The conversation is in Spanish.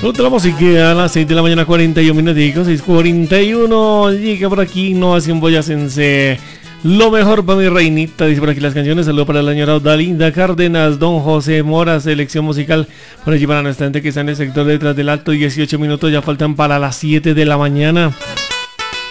Otra música a las 6 de la mañana, 41 minuticos, 6:41. Llega por aquí Innovación Boyacense. Lo mejor para mi reinita, dice por aquí las canciones. Saludo para la señora Odalinda Cárdenas, don José Mora, selección musical. Por allí para nuestra gente que está en el sector detrás del alto. 18 minutos ya faltan para las 7 de la mañana.